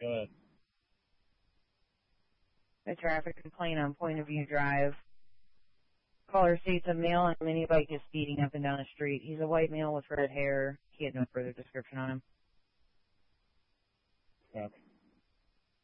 Go ahead. A traffic complaint on Point of View Drive. Caller states a male on a mini bike is speeding up and down the street. He's a white male with red hair. He had no further description on him. Okay.